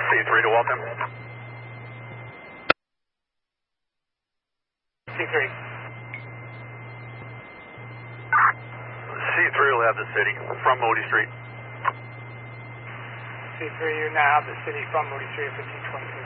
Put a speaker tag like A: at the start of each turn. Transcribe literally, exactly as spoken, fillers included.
A: C three to Waltham.
B: C three.
A: C three will have the city from Moody Street.
B: C three, you now have the city from Moody Street, fifteen twenty-two.